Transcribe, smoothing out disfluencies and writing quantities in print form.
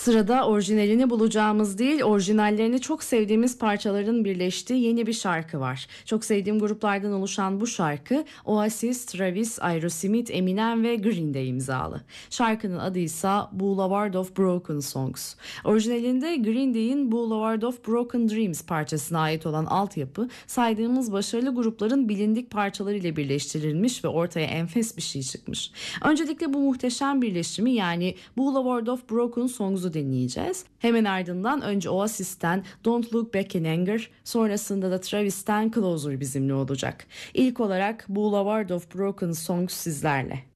Sırada orijinalini bulacağımız değil, orijinallerini çok sevdiğimiz parçaların birleştiği yeni bir şarkı var. Çok sevdiğim gruplardan oluşan bu şarkı Oasis, Travis, Aerosmith, Eminem ve Green Day imzalı. Şarkının adı ise Boulevard of Broken Songs. Orijinalinde Green Day'in Boulevard of Broken Dreams parçasına ait olan altyapı saydığımız başarılı grupların bilindik parçalarıyla birleştirilmiş ve ortaya enfes bir şey çıkmış. Öncelikle bu muhteşem birleşimi yani Boulevard of Broken Songs'u dinleyeceğiz. Hemen ardından önce Oasis'ten Don't Look Back in Anger, sonrasında da Travis'ten Closer bizimle olacak. İlk olarak Boulevard of Broken Songs sizlerle.